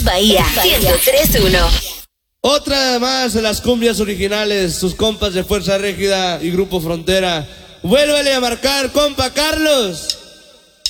Bahía 103.1. Otra más de las cumbias originales, sus compas de Fuerza Régida y Grupo Frontera. Vuélvele a marcar, compa Carlos.